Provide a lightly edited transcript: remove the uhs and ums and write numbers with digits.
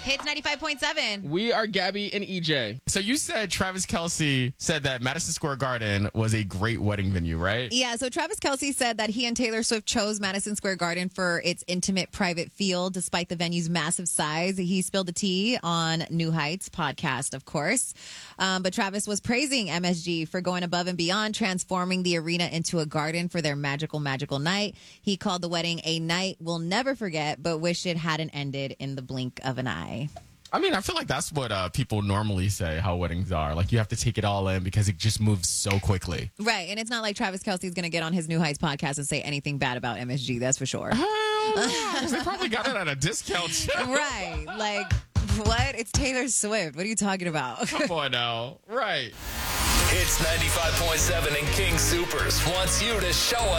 Hits 95.7. We are Gabby and EJ. So you said Travis Kelce said that Madison Square Garden was a great wedding venue, right? Yeah, so Travis Kelce said that he and Taylor Swift chose Madison Square Garden for its intimate private feel despite the venue's massive size. He spilled the tea on New Heights podcast, of course. But Travis was praising MSG for going above and beyond, transforming the arena into a garden for their magical night. He called the wedding a night we'll never forget, but wished it hadn't ended in the blink of an eye. I mean, I feel like that's what people normally say how weddings are. Like, you have to take it all in because it just moves so quickly. Right, and it's not like Travis Kelce's going to get on his New Heights podcast and say anything bad about MSG, that's for sure. They probably got it at a discount. Right, like, what? It's Taylor Swift. What are you talking about? Come on now. Right. Hits 95.7 and King Soopers wants you to show us